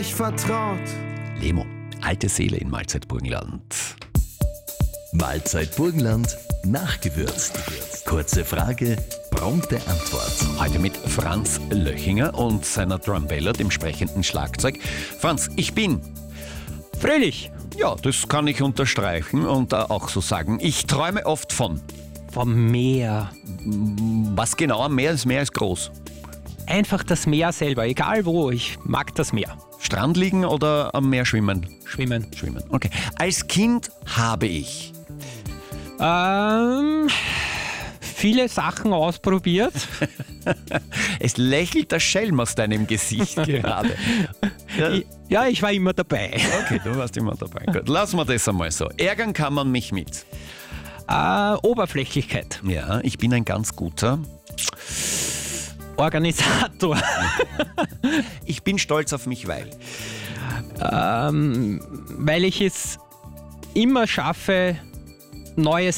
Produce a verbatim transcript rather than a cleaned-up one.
Ich vertraut. Lemo, alte Seele in Mahlzeit Burgenland. Mahlzeit Burgenland, nachgewürzt. Kurze Frage, prompte Antwort. Heute mit Franz Löchinger und seiner Drumbella, dem sprechenden Schlagzeug. Franz, ich bin fröhlich. Ja, das kann ich unterstreichen und äh, auch so sagen. Ich träume oft von. Vom Meer. Was genau am Meer ist? Meer ist groß. Einfach das Meer selber, egal wo. Ich mag das Meer. Strand liegen oder am Meer schwimmen? Schwimmen. Schwimmen, okay. Als Kind habe ich Ähm, viele Sachen ausprobiert. Es lächelt der Schelm aus deinem Gesicht gerade. Ja. Ich, ja, ich war immer dabei. Okay, du warst immer dabei. Gut, lassen wir das einmal so. Ärgern kann man mich mit. Äh, Oberflächlichkeit. Ja, ich bin ein ganz guter Organisator. Ich bin stolz auf mich, weil. ähm, weil ich es immer schaffe, neue